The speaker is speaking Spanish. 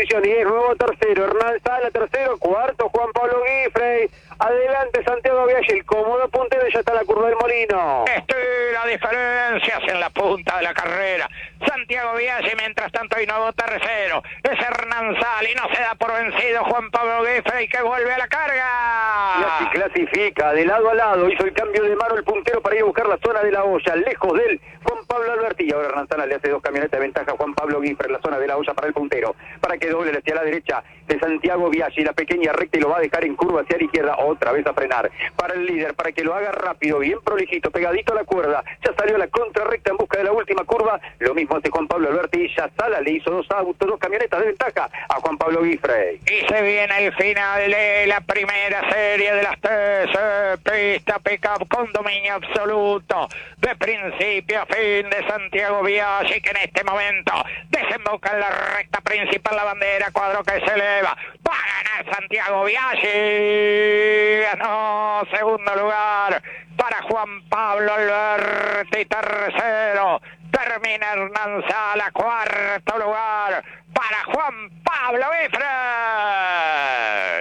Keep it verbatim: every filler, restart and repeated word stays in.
posición y es nuevo tercero. Hernán Sala, tercero, cuarto, Juan Pablo Guifrey. Adelante Santiago Biaggi, el cómodo puntero, y ya está la curva del Molino. Estira diferencias en la punta de la carrera. Santiago Biaggi, mientras tanto, hay nuevo tercero. Es Hernán Sala y no se da por vencido Juan Pablo Guifrey, que vuelve a la carga. Y así clasifica, de lado a lado, hizo el cambio de mano el puntero para ir a buscar la zona de la olla, lejos de él, Juan Pablo Alberti. Y ahora Hernán Sala le hace dos camionetas de ventaja a Juan Pablo Guifrey en la zona de la olla para el puntero, para que doble hacia la derecha de Santiago Biaggi, la pequeña recta, y lo va a dejar en curva hacia la izquierda, otra vez a frenar para el líder, para que lo haga rápido, bien prolijito, pegadito a la cuerda. Ya salió a la contrarrecta en busca de la última curva, lo mismo hace Juan Pablo Alberti, y ya Sala le hizo dos autos, dos camionetas de ventaja a Juan Pablo Guifrey. Y se viene el final de la primera serie de las tres eh, pistas pick-up con dominio absoluto de principio a fin de Santiago Biaggi, que en este momento desemboca en la recta principal, la bandera cuadro que se eleva. Va a ganar Santiago Biaggi, ganó segundo lugar para Juan Pablo Alberti, tercero termina Hernán Sala, cuarto lugar para Juan Pablo Guifrey.